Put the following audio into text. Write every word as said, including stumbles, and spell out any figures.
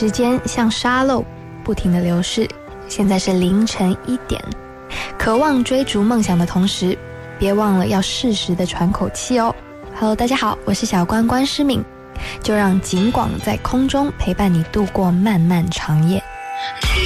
时间像沙漏不停地流逝，现在是凌晨一点。渴望追逐梦想的同时，别忘了要适时的喘口气哦。Hello， 大家好，我是小关关诗敏，就让景广在空中陪伴你度过漫漫长夜。